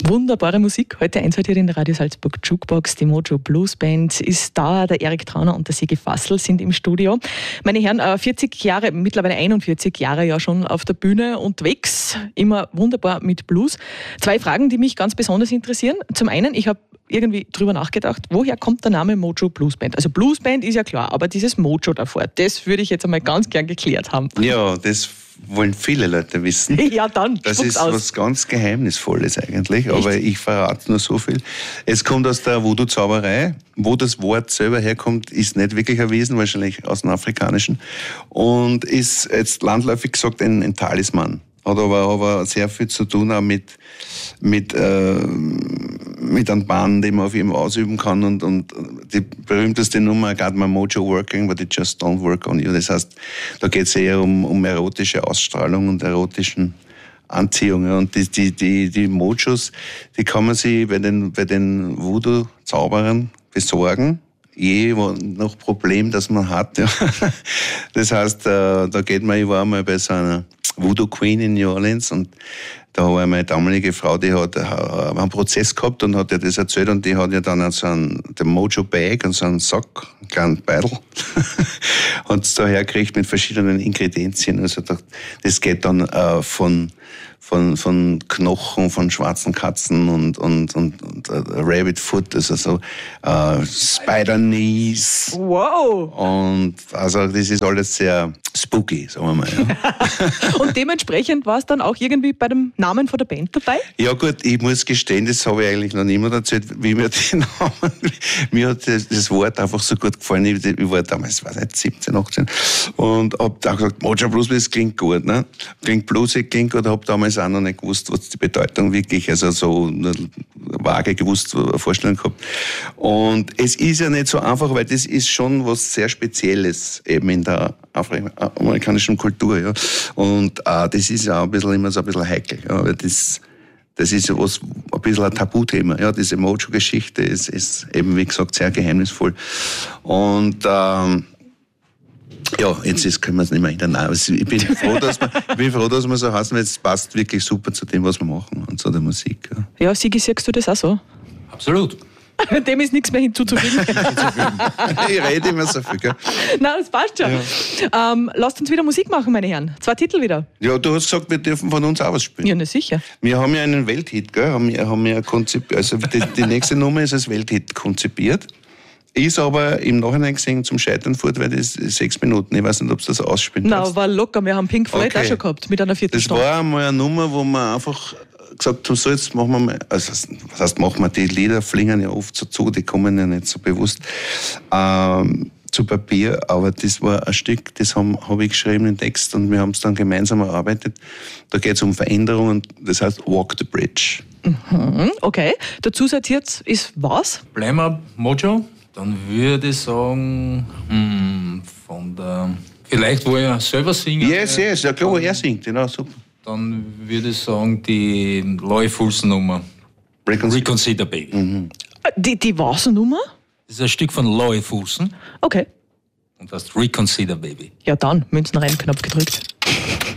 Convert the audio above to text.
Wunderbare Musik. Heute einsortiert in der Radio Salzburg Jukebox. Die Mojo Blues Band ist da. Der Erik Trauner und der Sigi Fassel sind im Studio. Meine Herren, 40 Jahre, mittlerweile 41 Jahre ja schon auf der Bühne unterwegs. Immer wunderbar mit Blues. 2 Fragen, die mich ganz besonders interessieren. Zum einen, ich habe irgendwie drüber nachgedacht, woher kommt der Name Mojo Blues Band? Also Blues Band ist ja klar, aber dieses Mojo davor, das würde ich jetzt einmal ganz gern geklärt haben. Ja, das wollen viele Leute wissen. Ja, dann das ist was ganz Geheimnisvolles eigentlich, echt? Aber ich verrate nur so viel. Es kommt aus der Voodoo-Zauberei. Wo das Wort selber herkommt, ist nicht wirklich erwiesen, wahrscheinlich aus dem Afrikanischen. Und ist jetzt landläufig gesagt ein Talisman. Hat aber sehr viel zu tun auch mit einem Bann, den man auf ihm ausüben kann. Und die berühmteste Nummer, I got my mojo working, but it just don't work on you. Das heißt, da geht es eher um erotische Ausstrahlung und erotischen Anziehung. Und die Mojos, die kann man sich bei den Voodoo-Zauberern besorgen. Je noch Problem, das man hat. Ja. Das heißt, da geht man, ich war mal bei so einer Voodoo Queen in New Orleans und da war meine damalige Frau, die hat einen Prozess gehabt und hat ihr das erzählt und die hat ja dann so den Mojo Bag und so einen Sack, einen kleinen Beutel, hat es da hergekriegt mit verschiedenen Ingredienzien. Also das geht dann von Knochen von schwarzen Katzen und Rabbit Foot, also so Spider Knees. Wow! Und also das ist alles sehr spooky, sagen wir mal. Ja. Und dementsprechend war es dann auch irgendwie bei dem Namen von der Band dabei? Ja gut, ich muss gestehen, das habe ich eigentlich noch niemand erzählt, wie mir mir hat das Wort einfach so gut gefallen. Ich war damals, weiß nicht, 17, 18 und habe da gesagt, Mojo Blues, das klingt gut, ne? Klingt bluesig, klingt gut, habe damals auch noch nicht gewusst, was die Bedeutung wirklich, also so vage gewusst, vorstellen gehabt. Und es ist ja nicht so einfach, weil das ist schon was sehr Spezielles eben in der amerikanischen Kultur, ja. Und das ist ja auch immer so ein bisschen heikel, ja, weil das ist ja was, ein bisschen ein Tabuthema, ja. Diese Mojo-Geschichte ist eben, wie gesagt, sehr geheimnisvoll. Und ja, jetzt können wir es nicht mehr ändern. Also ich bin froh, dass wir so heißen, weil es passt wirklich super zu dem, was wir machen und zu der Musik. Ja, Sigi, siehst du das auch so? Absolut. Dem ist nichts mehr hinzuzufügen. Ich rede immer so viel, gell? Nein, das passt schon. Ja. Lasst uns wieder Musik machen, meine Herren. 2 Titel wieder. Ja, du hast gesagt, wir dürfen von uns auch was spielen. Ja, na sicher. Wir haben ja einen Welthit, gell? Haben wir konzipiert. Also die nächste Nummer ist als Welthit konzipiert. Ist aber im Nachhinein gesehen zum Scheitern fort, weil das 6 Minuten. Ich weiß nicht, ob es das ausspielen Nein, war locker. Wir haben Pink Floyd auch schon gehabt, mit einer Viertelstunde. Das war einmal eine Nummer, wo wir einfach gesagt haben, so jetzt machen wir mal, also was heißt machen wir, die Lieder fliegen ja oft so zu, die kommen ja nicht so bewusst zu Papier, aber das war ein Stück, das hab ich geschrieben, den Text, und wir haben es dann gemeinsam erarbeitet. Da geht es um Veränderung und das heißt Walk the Bridge. Mhm, okay. Der Zusatz jetzt ist was? Bleiben wir Mojo, dann würde ich sagen, von der, vielleicht wo er selber singt. Yes, ja klar, wo er singt, genau, super. Dann würde ich sagen, die Loy Fulson Nummer. Reconsider Baby. Mhm. Die was Nummer? Das ist ein Stück von Loy Fulson. Okay. Und das Reconsider Baby. Ja dann, Münzen rein, Knopf gedrückt.